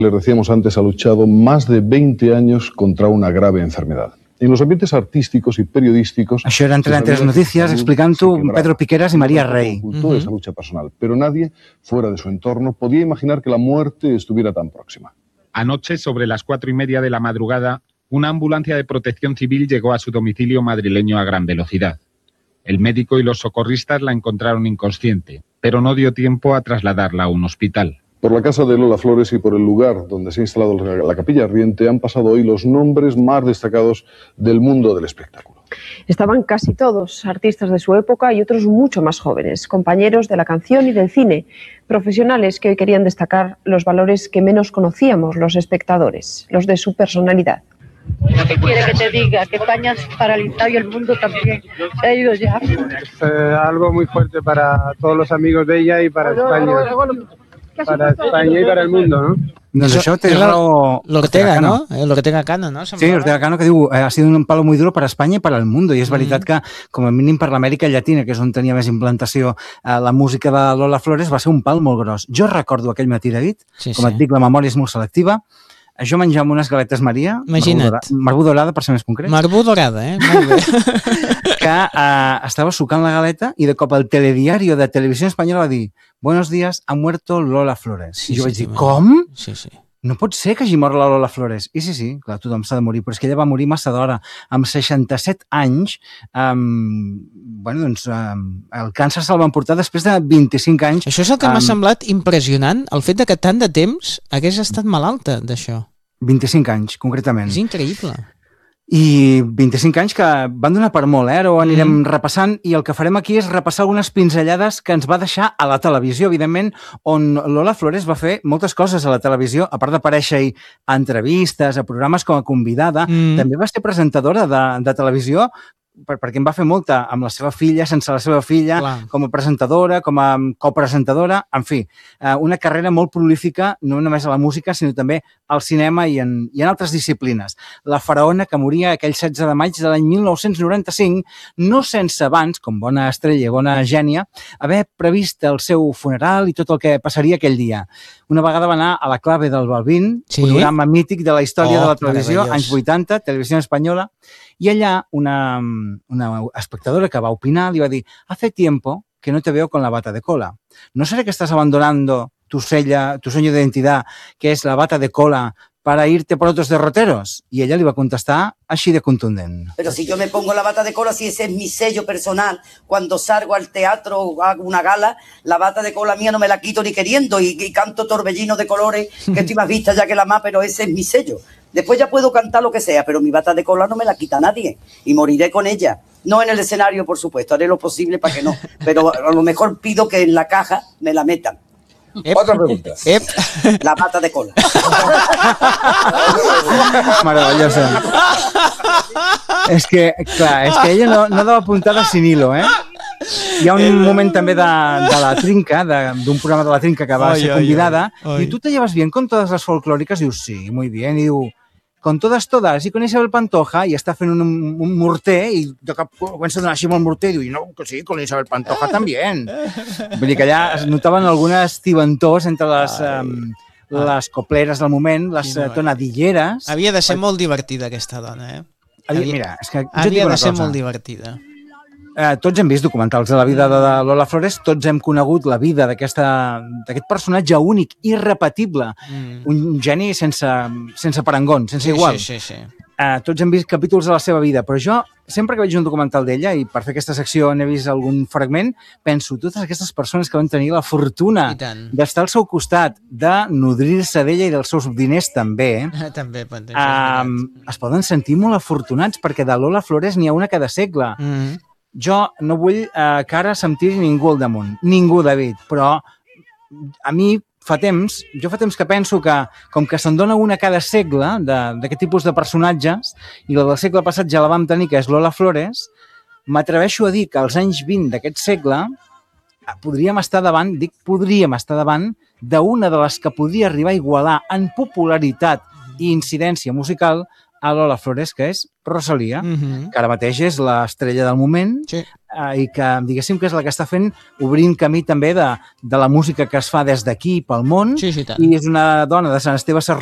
Les decíamos antes, ha luchado más de 20 años contra una grave enfermedad. En los ambientes artísticos y periodísticos... Això era Entre Tres Noticias, explicant-ho Pedro Piqueras y María Rey. Ocultó esa lucha personal, pero nadie fuera de su entorno podía imaginar que la muerte estuviera tan próxima. Anoche, sobre las 4:30 de la madrugada, una ambulancia de protección civil llegó a su domicilio madrileño a gran velocidad. El médico y los socorristas la encontraron inconsciente, pero no dio tiempo a trasladarla a un hospital. Por la casa de Lola Flores y por el lugar donde se ha instalado la Capilla Ardiente han pasado hoy los nombres más destacados del mundo del espectáculo. Estaban casi todos artistas de su época y otros mucho más jóvenes, compañeros de la canción y del cine, profesionales que hoy querían destacar los valores que menos conocíamos los espectadores, los de su personalidad. ¿Qué quiere que te diga? Que España es paralizado y el mundo también se ha ido ya. Es algo muy fuerte para todos los amigos de ella y para España. Para España y para el mundo, ¿no? Doncs això té raó l'Ortega, ¿no? L'Ortega Cano, ¿no? Sí, Ortega Cano, que diu ha sido un palo muy duro para España y para el mundo, i és veritat que, com a mínim per l'Amèrica Llatina, que és on tenia més implantació la música de Lola Flores, va ser un pal molt gros. Jo recordo aquell matí, David, com et dic, la memòria és molt selectiva, jo menjava unes galetes Maria, Marbú dorada, per ser més concret. Marbú dorada, molt bé. Que estava sucant la galeta i de cop el telediario de Televisió Espanyola va dir: "Buenos días, ha muerto Lola Flores". I jo vaig dir: "Com? Sí, sí. No pot ser que hagi mort la Lola Flores". I sí, clar, tothom s'ha de morir, però és que ella va morir massa d'hora. Amb 67 anys, el càncer se'l van portar després de 25 anys. Això és el que m'ha semblat impressionant, el fet de que tant de temps hagués estat malalta d'això. 25 anys, concretament. És increïble. I 25 anys que van donar per molt, ara ho anirem repassant, i el que farem aquí és repassar algunes pinzellades que ens va deixar a la televisió, evidentment, on Lola Flores va fer moltes coses a la televisió, a part d'aparèixer a entrevistes, a programes com a convidada, també va ser presentadora de televisió, perquè en va fer molta amb la seva filla, sense la seva filla, com a presentadora, com a copresentadora, en fi, una carrera molt prolífica, no només a la música, sinó també al cinema i en altres disciplines. La faraona que moria aquell 16 de maig de l'any 1995, no sense abans, com bona estrella i bona gènia, haver previst el seu funeral i tot el que passaria aquell dia. Una vegada va anar a La clave del Balbín, programa mític de la història de la televisió, anys 80, Televisió Espanyola, i allà una espectadora que va opinar li va dir: "Hace tiempo que no te veo con la bata de cola. ¿No será que estás abandonando tu sueño de identidad, que es la bata de cola, para irte por otros derroteros?" I ella li va contestar així de contundent. Pero si yo me pongo la bata de cola, si ese es mi sello personal, cuando salgo al teatro o hago una gala, la bata de cola mía no me la quito ni queriendo y canto torbellino de colores, que estoy más vista ya que la más, pero ese es mi sello. Después ya puedo cantar lo que sea, pero mi bata de cola no me la quita nadie y moriré con ella. No en el escenario, por supuesto, haré lo posible para que no, pero a lo mejor pido que en la caja me la metan. Otra pregunta. La bata de cola. Meravellosa. És que, clar, ella no dava puntada sin hilo, eh? Hi ha un moment també de la Trinca, d'un programa de la Trinca que va ser convidada, i tu te llevas bien con todas las folclóricas, dius, sí, muy bien, i diu, con todas, y con Isabel Pantoja, i està fent un morter, i de cap comença a donar així amb el morter, i diu, no, que sí, con Isabel Pantoja també. Vull dir que allà es notaven algunes tibantors entre les copleres del moment, les tonadilleres. Havia de ser molt divertida aquesta dona, eh? Mira, és que havia de ser molt divertida. Tots hem vist documentals de la vida de Lola Flores, tots hem conegut la vida d'aquest personatge únic, irrepetible, un geni sense parangón, sense igual. Sí. Tots hem vist capítols de la seva vida, però jo, sempre que veig un documental d'ella, i per fer aquesta secció n'he vist algun fragment, penso, totes aquestes persones que van tenir la fortuna d'estar al seu costat, de nodrir-se d'ella i dels seus diners també, es poden sentir molt afortunats, perquè de Lola Flores n'hi ha una cada segle. Jo no vull que ara se'm tiri ningú al damunt. Ningú, David. Però a mi fa temps que penso que, com que se'n dona una cada segle d'aquest tipus de personatges, i la del segle passat ja la vam tenir, que és Lola Flores, m'atreveixo a dir que als anys 20 d'aquest segle podríem estar davant d'una de les que podria arribar a igualar en popularitat i incidència musical a Lola Flores, que és Rosalía, que ara mateix és l'estrella del moment i que, diguéssim, que és la que està fent, obrint camí també de la música que es fa des d'aquí pel món, i és una dona de Sant Esteve